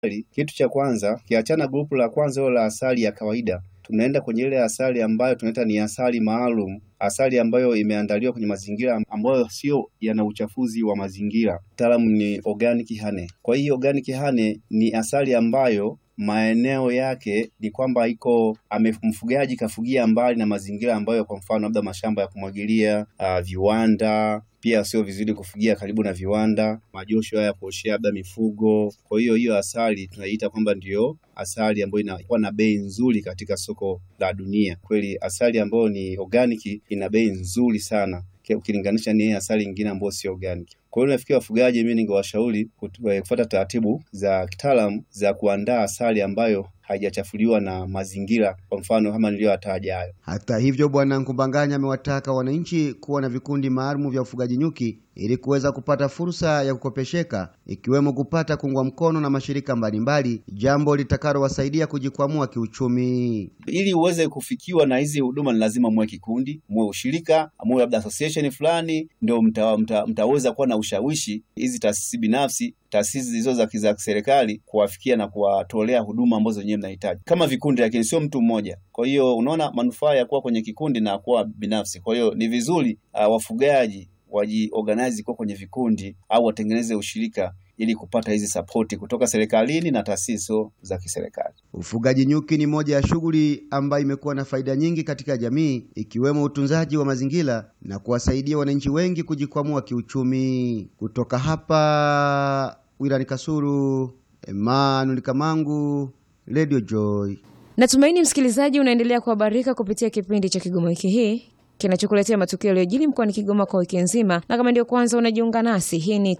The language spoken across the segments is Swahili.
Kitu cha kwanza, kiachana grupu la kwanza la asali ya kawaida, tunaenda kwenye ile asali ambayo tunaita ni asali maalum, asali ambayo imeandaliwa kwenye mazingira ambayo sio yana uchafuzi wa mazingira. Taalamu ni organic honey. Kwa hiyo organic honey ni asali ambayo maeneo yake ni kwamba mfugaji kafugia mbali na mazingira ambayo kwa mfano labda mashamba ya kumwagilia, viwanda, pia sio vizuri kufugia karibu na viwanda, majosho haya kuoshea labda mifugo. Kwa hiyo asali tunaiita kwamba ndio asali ambayo inakuwa na bei nzuri katika soko la dunia. Kweli asali ambayo ni organic ina bei nzuri sana ukilinganisha ni asali nyingine ambayo sio organic. Kwa hiyo nafikiri wafugaji mimi ningewashauri kufuata taratibu za kitaalamu za kuandaa asali ambayo haijachafuliwa na mazingira, kwa mfano kama niliyotaja hayo. Hata hivyo, Bwana Nkumbanganya amewataka wananchi kuwa na vikundi maalum vya ufugaji nyuki ili kuweza kupata fursa ya kukopesheka, ikiwemo kupata kuungwa mkono na mashirika mbalimbali, jambo litakalowasaidia kujikwamua kiuchumi. Ili uweze kufikiwa na hizi huduma ni lazima muwe kikundi, muwe ushirika, muwe labda association fulani, ndio mtaweza kuwa na ushawishi hizi taasisi binafsi, taasisi hizo za serikali kuwafikia na kuwatolea huduma ambazo wenyewe mnahitaji. Kama vikundi, lakini sio mtu mmoja. Kwa hiyo unaona manufaa ya kuwa kwenye kikundi na kuwa binafsi. Kwa hiyo ni vizuri wafugaji wajiorganize kwa kwenye vikundi au watengeneze ushirika ili kupata hizi support kutoka serikalini na taasisi za kiserikali. Ufugaji nyuki ni moja ya shughuli ambayo imekuwa na faida nyingi katika jamii, ikiwemo utunzaji wa mazingira na kuwasaidia wananchi wengi kujikwamua kiuchumi. Kutoka hapa wilayani Kasulu, Emmanuel Kamangu, Radio Joy. Natumaini msikilizaji unaendelea kuhabarika kupitia kipindi cha Kigoma Wiki Hii kinachokuletea matukio yaliyojiri mkoani Kigoma kwa wiki nzima. Na kama ndio kwanza unajiunga nasi, hii ni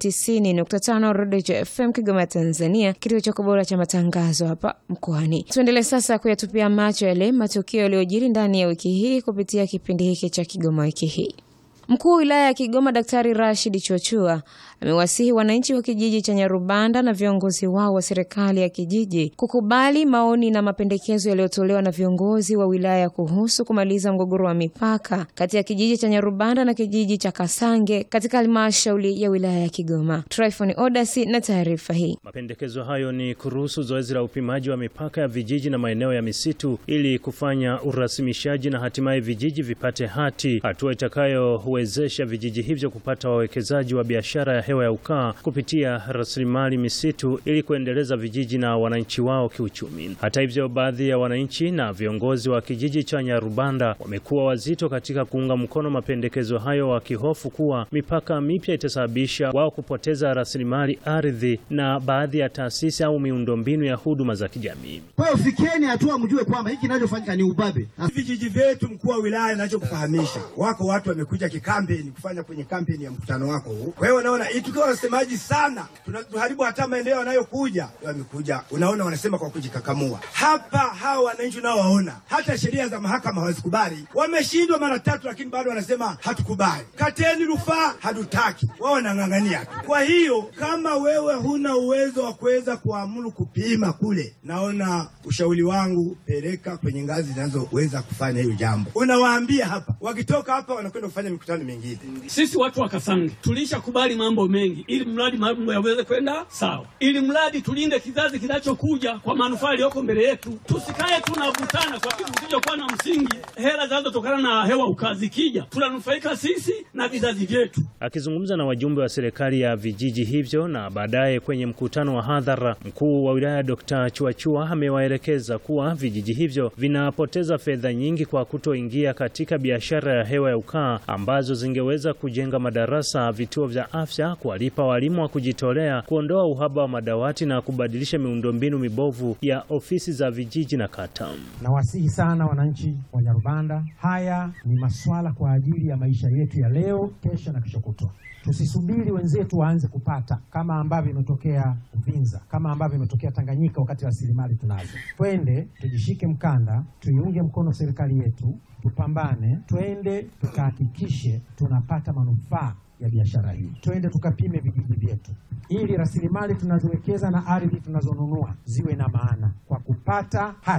90.5 Radio FM Kigoma Tanzania, kituo cha bora cha matangazo hapa mkoani. Tuendelee sasa kuyatupia macho yale matukio yaliyojiri ndani ya wiki hii kupitia kipindi hiki cha Kigoma Wiki Hii. Mkuu wa wilaya ya Kigoma Daktari Rashid Chochua amewasihi wananchi wa kijiji cha Nyarubanda na viongozi wao wa serikali ya kijiji kukubali maoni na mapendekezo yaliyotolewa na viongozi wa wilaya kuhusu kumaliza mgogoro wa mipaka kati ya kijiji cha Nyarubanda na kijiji cha Kasange katika halmashauri ya wilaya ya Kigoma. Tryphon Odasi na taarifa hii. Mapendekezo hayo ni kuruhusu zoezi la upimaji wa mipaka ya vijiji na maeneo ya misitu ili kufanya urasimishaji na hatimaye vijiji vipate hati, hatua itakayowezesha vijiji hivyo kupata wawekezaji wa biashara ya hewa ya ukaa kupitia rasilimali misitu ili kuendeleza vijiji na wananchi wao kiuchumi. Hata hivyo, baadhi ya wananchi na viongozi wa kijiji cha Nyarubanda wamekuwa wazito katika kuunga mkono mapendekezo hayo, wakihofu kuwa mipaka mipya itasababisha wao kupoteza rasilimali ardhi na baadhi ya taasisi au miundombinu ya huduma za kijamii. Kwa hiyo fikieni hatua mjue kwamba hiki kinachofanyika ni ubabe. Vijiji vyetu, mkuu wa wilaya anachokufahamisha, wako watu wamekuja kikampeni kufanya kwenye kampeni ya mkutano wako huu. Kwa hiyo unaona tukiwa wasemaji sana tunaharibu hata maendeleo yanayokuja. Wamekuja, unaona wanasema kwa kujikakamua. Hapa hawa wananchi nao waona hata sheria za mahakama hawazikubali. Wameshindwa mara 3 lakini bado wanasema hatukubali. Kateni rufaa, hatutaki. Wao wanang'ang'ania. Kwa hiyo kama wewe huna uwezo wa kuweza kuamuru kupima kule, naona ushauri wangu peleka kwenye ngazi zinazoweza kufanya hiyo jambo. Unawaambia hapa, wakitoka hapa wanakwenda kufanya mikutano mingine. Sisi watu wa Kasange tulishakubali mambo mengi ili mradi mambo yaweze kwenda sawa. Ili mradi tulinde kizazi kinachokuja kwa manufaa yaliyoko mbele yetu. Tusikae tunavutana kwa kitu kisichokuwa na msingi. Hela zinazotokana na hewa ukazi kija, tunanufaika sisi na vizazi vyetu. Akizungumza na wajumbe wa serikali ya vijiji hivyo na baadaye kwenye mkutano wa hadhara, mkuu wa wilaya Dr. Chuachua amewaelekeza kuwa vijiji hivyo vinapoteza fedha nyingi kwa kutoingia katika biashara ya hewa ya ukaa ambazo zingeweza kujenga madarasa, vituo vya afya, kuwalipa walimu wa kujitolea, kuondoa uhaba wa madawati na kubadilisha miundombinu mibovu ya ofisi za vijiji na kata. Nawasihi sana wananchi wa Nyarubanda, haya ni masuala kwa ajili ya maisha yetu ya leo, kesho na kesho kutwa. Tusisubiri wenzetu waanze kupata kama ambavyo imetokea Uvinza, kama ambavyo imetokea Tanganyika wakati rasilimali tunazo. Twende tujishike mkanda, tuiunge mkono serikali yetu, tupambane, twende tukahakikishe tunapata manufaa ya biashara hii. Twende tukapime vijiji vyetu ili rasilimali tunazowekeza na ardhi tunazonunua ziwe na maana kwa kupata hati.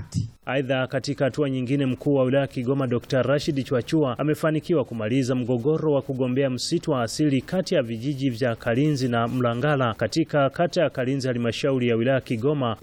Aidha, katika hatua nyingine, mkuu wa wilaya Kigoma Dr. Rashid Chwachua amefanikiwa kumaliza mgogoro wa kugombea msitu wa asili kati ya vijiji vya Kalinzi na Mlangala katika kata ya Kalinzi halmashauri ya wilaya Kigoma